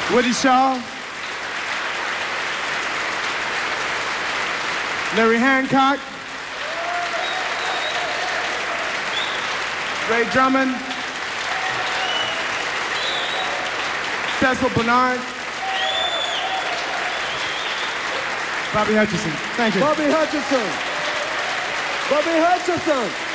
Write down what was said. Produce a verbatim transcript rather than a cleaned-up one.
Woody Shaw, Larry Hancock, Ray Drummond, Cecil Bernard, Bobby Hutcherson. Thank you. Bobby Hutcherson. Bobby Hutcherson.